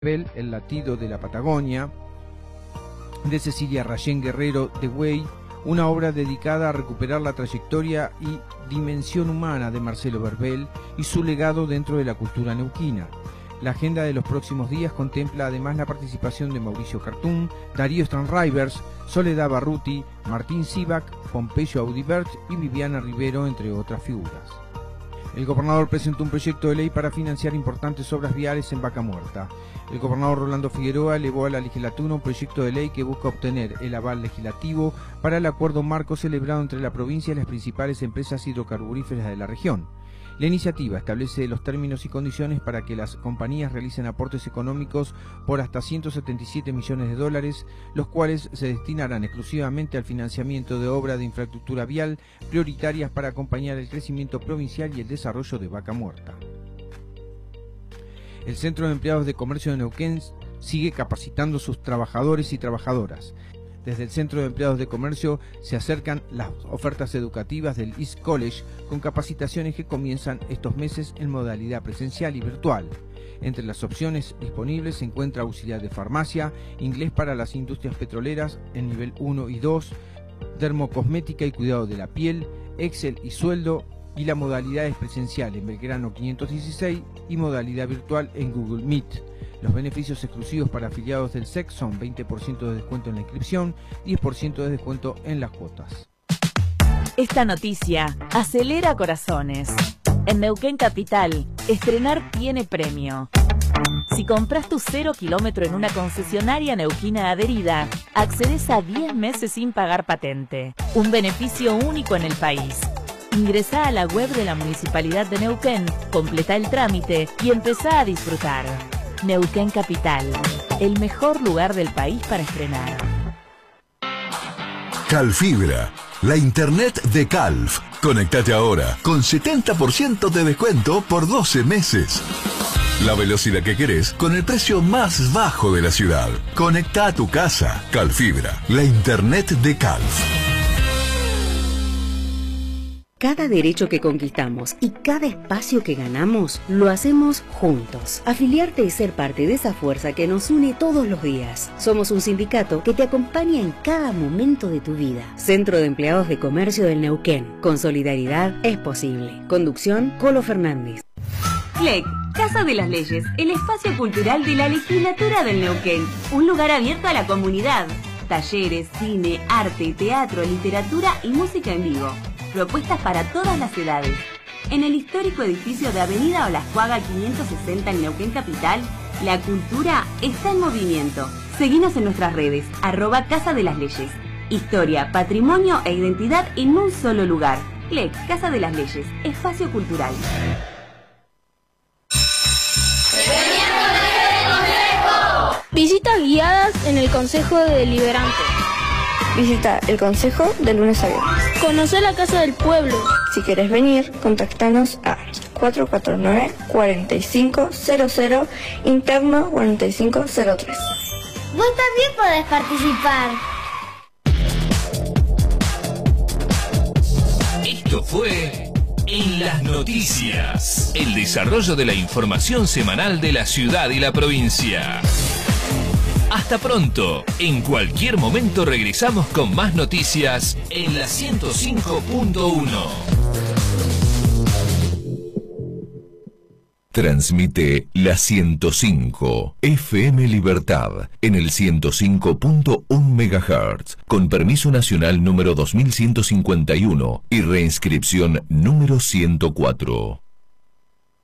El latido de la Patagonia, de Cecilia Rayén Guerrero de Güey, una obra dedicada a recuperar la trayectoria y dimensión humana de Marcelo Verbel y su legado dentro de la cultura neuquina. La agenda de los próximos días contempla además la participación de Mauricio Cartún, Darío Stranraivers, Soledad Barruti, Martín Sivak, Pompeyo Audibert y Viviana Rivero, entre otras figuras. El gobernador presentó un proyecto de ley para financiar importantes obras viales en Vaca Muerta. El gobernador Rolando Figueroa elevó a la legislatura un proyecto de ley que busca obtener el aval legislativo para el acuerdo marco celebrado entre la provincia y las principales empresas hidrocarburíferas de la región. La iniciativa establece los términos y condiciones para que las compañías realicen aportes económicos por hasta 177 millones de dólares, los cuales se destinarán exclusivamente al financiamiento de obras de infraestructura vial prioritarias para acompañar el crecimiento provincial y el desarrollo de Vaca Muerta. El Centro de Empleados de Comercio de Neuquén sigue capacitando a sus trabajadores y trabajadoras. Desde el Centro de Empleados de Comercio se acercan las ofertas educativas del East College con capacitaciones que comienzan estos meses en modalidad presencial y virtual. Entre las opciones disponibles se encuentra auxiliar de farmacia, inglés para las industrias petroleras en nivel 1 y 2, dermocosmética y cuidado de la piel, Excel y sueldo, y la modalidad es presencial en Belgrano 516 y modalidad virtual en Google Meet. Los beneficios exclusivos para afiliados del SEC son 20% de descuento en la inscripción, 10% de descuento en las cuotas. Esta noticia acelera corazones. En Neuquén Capital, estrenar tiene premio. Si compras tu 0 kilómetro en una concesionaria neuquina adherida, accedes a 10 meses sin pagar patente. Un beneficio único en el país. Ingresá a la web de la Municipalidad de Neuquén, completa el trámite y empezá a disfrutar. Neuquén Capital, el mejor lugar del país para estrenar. Calfibra, la internet de Calf. Conectate ahora con 70% de descuento por 12 meses. La velocidad que querés con el precio más bajo de la ciudad. Conecta a tu casa. Calfibra, la internet de Calf. Cada derecho que conquistamos y cada espacio que ganamos, lo hacemos juntos. Afiliarte es ser parte de esa fuerza que nos une todos los días. Somos un sindicato que te acompaña en cada momento de tu vida. Centro de Empleados de Comercio del Neuquén. Con solidaridad es posible. Conducción, Colo Fernández. CLEC, Casa de las Leyes, el espacio cultural de la legislatura del Neuquén. Un lugar abierto a la comunidad. Talleres, cine, arte, teatro, literatura y música en vivo. Propuestas para todas las edades. En el histórico edificio de Avenida Olascuaga 560 en Neuquén Capital, la cultura está en movimiento. Seguinos en nuestras redes, @Casa de las Leyes. Historia, patrimonio e identidad en un solo lugar. CLEC, Casa de las Leyes, espacio cultural. Visitas guiadas en el Consejo Deliberante. Visita el Consejo de lunes a viernes. Conocer la Casa del Pueblo. Si querés venir, contactanos a 449-4500, interno 4503. Vos también podés participar. Esto fue En las Noticias, el desarrollo de la información semanal de la ciudad y la provincia. Hasta pronto. En cualquier momento regresamos con más noticias en la 105.1. Transmite la 105 FM Libertad en el 105.1 MHz con permiso nacional número 2151 y reinscripción número 104.